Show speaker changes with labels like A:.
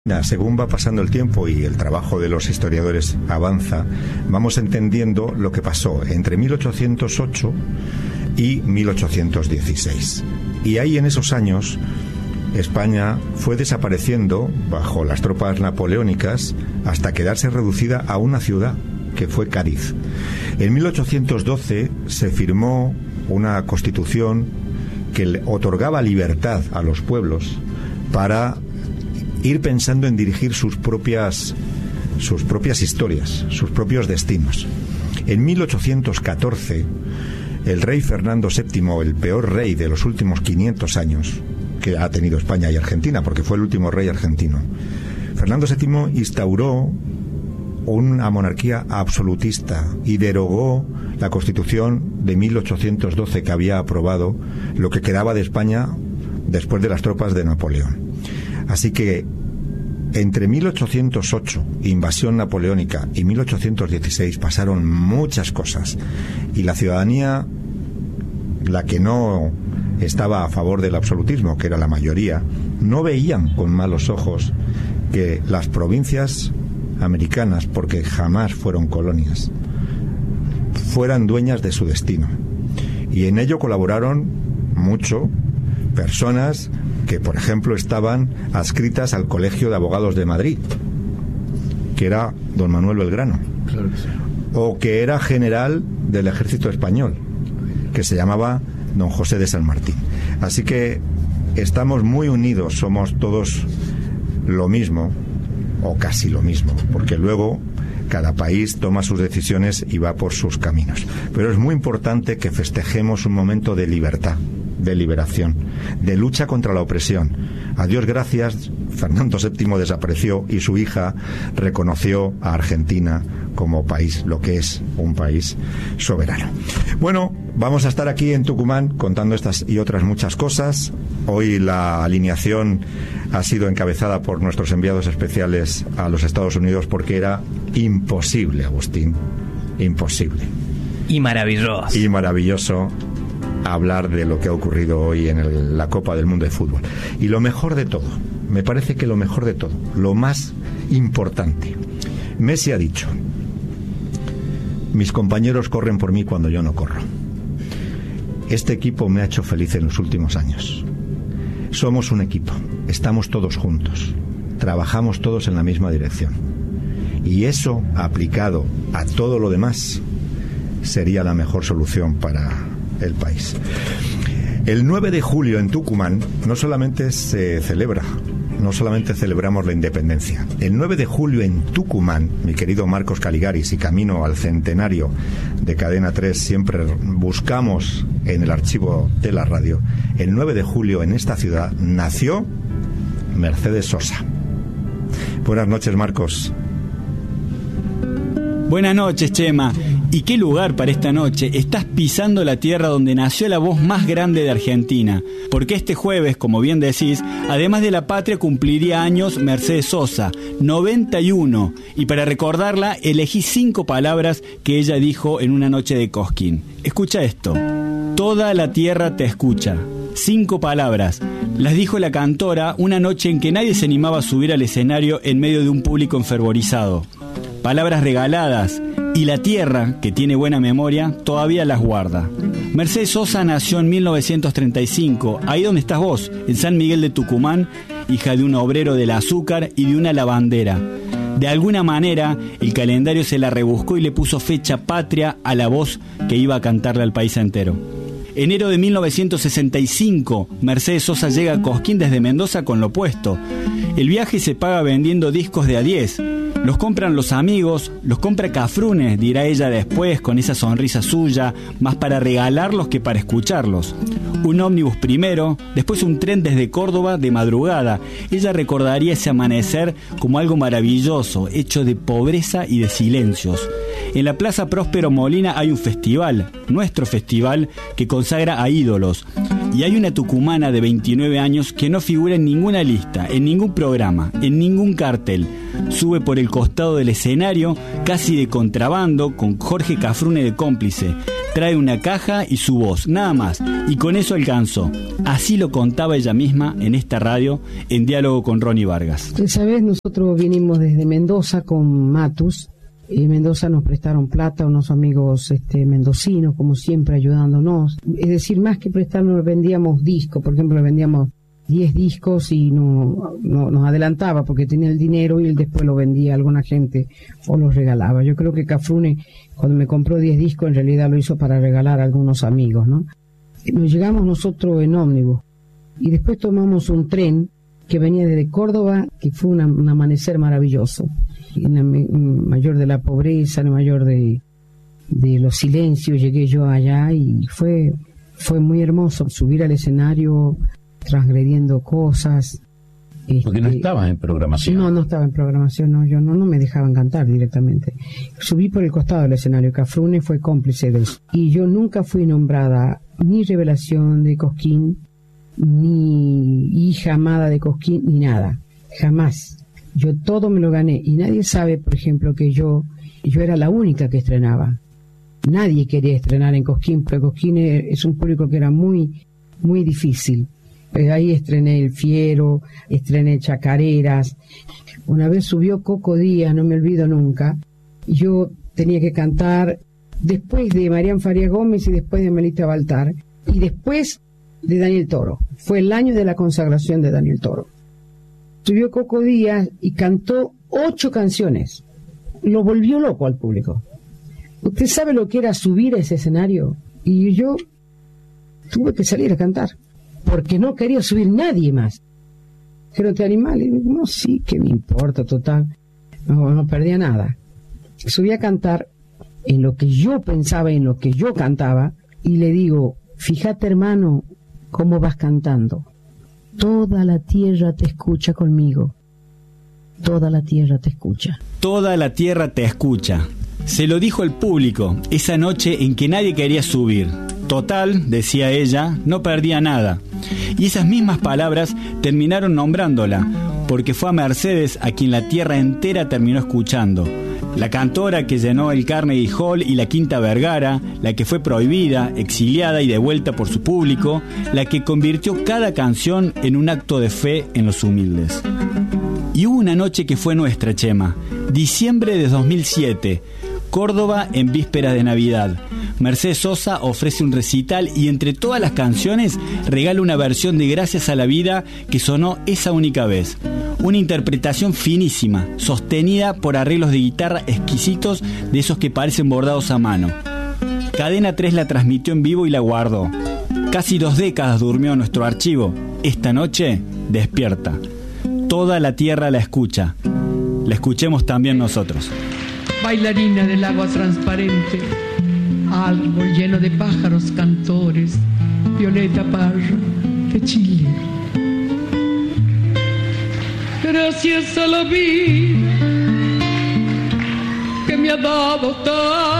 A: Según va pasando el tiempo y el trabajo de los historiadores avanza, vamos entendiendo lo que pasó entre 1808 y 1816. Y ahí, en esos años, España fue desapareciendo bajo las tropas napoleónicas hasta quedarse reducida a una ciudad, que fue Cádiz. En 1812 se firmó una constitución que le otorgaba libertad a los pueblos para ir pensando en dirigir sus propias historias, sus propios destinos. En 1814, el rey Fernando VII, el peor rey de los últimos 500 años que ha tenido España y Argentina, porque fue el último rey argentino, Fernando VII instauró una monarquía absolutista y derogó la Constitución de 1812 que había aprobado lo que quedaba de España después de las tropas de Napoleón. Así que entre 1808, invasión napoleónica, y 1816 pasaron muchas cosas, y la ciudadanía, la que no estaba a favor del absolutismo, que era la mayoría, no veían con malos ojos que las provincias americanas, porque jamás fueron colonias, fueran dueñas de su destino. Y en ello colaboraron mucho personas que, por ejemplo, estaban adscritas al Colegio de Abogados de Madrid, que era don Manuel Belgrano, claro que sí, o que era general del Ejército Español, que se llamaba don José de San Martín. Así que estamos muy unidos, somos todos lo mismo, o casi lo mismo, porque luego cada país toma sus decisiones y va por sus caminos. Pero es muy importante que festejemos un momento de libertad, de liberación, de lucha contra la opresión. A Dios gracias, Fernando VII desapareció y su hija reconoció a Argentina como país, lo que es un país soberano. Bueno, vamos a estar aquí en Tucumán contando estas y otras muchas cosas. Hoy la alineación ha sido encabezada por nuestros enviados especiales a los Estados Unidos, porque era imposible, Agustín, imposible.
B: Y maravilloso.
A: Y maravilloso hablar de lo que ha ocurrido hoy en la Copa del Mundo de Fútbol. Y lo mejor de todo, me parece que lo mejor de todo, lo más importante, Messi ha dicho: mis compañeros corren por mí cuando yo no corro. Este equipo me ha hecho feliz en los últimos años. Somos un equipo, estamos todos juntos, trabajamos todos en la misma dirección. Y eso, aplicado a todo lo demás, sería la mejor solución para el país. El 9 de julio en Tucumán no solamente celebramos la independencia. El 9 de julio en Tucumán, mi querido Marcos Caligaris, y camino al centenario de Cadena 3, siempre buscamos en el archivo de la radio, el 9 de julio en esta ciudad nació Mercedes Sosa. Buenas noches, Marcos.
C: Buenas noches, Chema. ¿Y qué lugar para esta noche? Estás pisando la tierra donde nació la voz más grande de Argentina. Porque este jueves, como bien decís, además de la patria cumpliría años Mercedes Sosa, 91. Y para recordarla, elegí 5 palabras que ella dijo en una noche de Cosquín. Escucha esto: toda la tierra te escucha. 5 palabras. Las dijo la cantora una noche en que nadie se animaba a subir al escenario en medio de un público enfervorizado. Palabras regaladas, y la tierra, que tiene buena memoria, todavía las guarda. Mercedes Sosa nació en 1935, ahí donde estás vos, en San Miguel de Tucumán, hija de un obrero del azúcar y de una lavandera. De alguna manera, el calendario se la rebuscó y le puso fecha patria a la voz que iba a cantarle al país entero. Enero de 1965, Mercedes Sosa llega a Cosquín desde Mendoza con lo puesto. El viaje se paga vendiendo discos de A10. Los compran los amigos, los compra Cafrune, dirá ella después con esa sonrisa suya, más para regalarlos que para escucharlos. Un ómnibus primero, después un tren desde Córdoba de madrugada. Ella recordaría ese amanecer como algo maravilloso, hecho de pobreza y de silencios. En la Plaza Próspero Molina hay un festival, nuestro festival, que consagra a ídolos. Y hay una tucumana de 29 años que no figura en ninguna lista, en ningún programa, en ningún cartel. Sube por el costado del escenario, casi de contrabando, con Jorge Cafrune de cómplice. trae una caja y su voz, nada más, y con eso alcanzó. Así lo contaba ella misma en esta radio, en diálogo con Ronnie Vargas.
D: Esa vez nosotros vinimos desde Mendoza con Matus. En Mendoza nos prestaron plata unos amigos mendocinos, como siempre, ayudándonos. Es decir, más que prestarnos, vendíamos discos. Por ejemplo, le vendíamos 10 discos y no nos adelantaba porque tenía el dinero y él después lo vendía a alguna gente o los regalaba. Yo creo que Cafrune, cuando me compró 10 discos, en realidad lo hizo para regalar a algunos amigos, ¿no? Nos llegamos nosotros en ómnibus y después tomamos un tren que venía desde Córdoba, que fue un amanecer maravilloso. En la mayor de la pobreza, en la mayor de los silencios, llegué yo allá y fue muy hermoso subir al escenario transgrediendo cosas.
E: Porque no estabas en programación.
D: No estaba en programación, no, yo no me dejaban cantar directamente. Subí por el costado del escenario, Cafrune fue cómplice de eso. Y yo nunca fui nombrada ni revelación de Cosquín, ni hija amada de Cosquín, ni nada, jamás. Yo todo me lo gané y nadie sabe, por ejemplo, que yo era la única que estrenaba. Nadie quería estrenar en Cosquín, porque Cosquín es un público que era muy, muy difícil. Ahí estrené El Fiero, estrené Chacareras. Una vez subió Coco Díaz, no me olvido nunca. Yo tenía que cantar después de Marián Farías Gómez y después de Melita Baltar y después de Daniel Toro. Fue el año de la consagración de Daniel Toro. Subió Coco Díaz y cantó 8 canciones. Lo volvió loco al público. ¿Usted sabe lo que era subir a ese escenario? Y yo tuve que salir a cantar, porque no quería subir nadie más. Pero te animal, y digo, no, sí, que me importa, total. No perdía nada. Subí a cantar en lo que yo pensaba, en lo que yo cantaba, y le digo, fíjate hermano, cómo vas cantando. Toda la tierra te escucha conmigo. Toda la tierra te escucha.
C: Toda la tierra te escucha. Se lo dijo el público esa noche en que nadie quería subir. Total, decía ella, no perdía nada. Y esas mismas palabras terminaron nombrándola, porque fue a Mercedes a quien la tierra entera terminó escuchando. La cantora que llenó el Carnegie Hall y la Quinta Vergara, la que fue prohibida, exiliada y devuelta por su público, la que convirtió cada canción en un acto de fe en los humildes. Y hubo una noche que fue nuestra, Chema, diciembre de 2007, Córdoba en víspera de Navidad. Mercedes Sosa ofrece un recital y entre todas las canciones regala una versión de Gracias a la Vida que sonó esa única vez. Una interpretación finísima, sostenida por arreglos de guitarra exquisitos de esos que parecen bordados a mano. Cadena 3 la transmitió en vivo y la guardó. Casi 2 décadas durmió nuestro archivo. Esta noche despierta. Toda la tierra la escucha. La escuchemos también nosotros.
F: Bailarina del agua transparente, árbol lleno de pájaros cantores, Violeta Parra de Chile. Gracias a la vida que me ha dado tanto